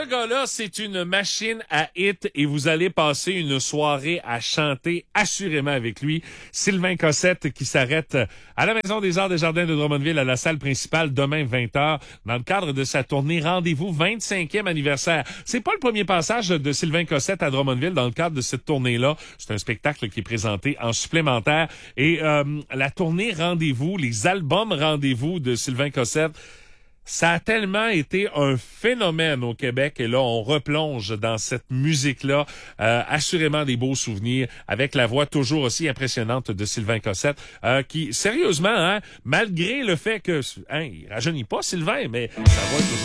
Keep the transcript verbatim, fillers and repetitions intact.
ce gars-là, c'est une machine à hit et vous allez passer une soirée à chanter assurément avec lui. Sylvain Cossette qui s'arrête à la Maison des Arts des Jardins de Drummondville à la salle principale demain vingt heures dans le cadre de sa tournée Rendez-vous vingt-cinquième anniversaire. C'est pas le premier passage de Sylvain Cossette à Drummondville dans le cadre de cette tournée-là. C'est un spectacle qui est présenté en supplémentaire et euh, la tournée Rendez-vous, les albums Rendez-vous de Sylvain Cossette, ça a tellement été un phénomène au Québec et là, on replonge dans cette musique-là. Euh, assurément des beaux souvenirs avec la voix toujours aussi impressionnante de Sylvain Cossette euh, qui, sérieusement, hein, malgré le fait que, hein, il rajeunit pas Sylvain, mais sa voix est toujours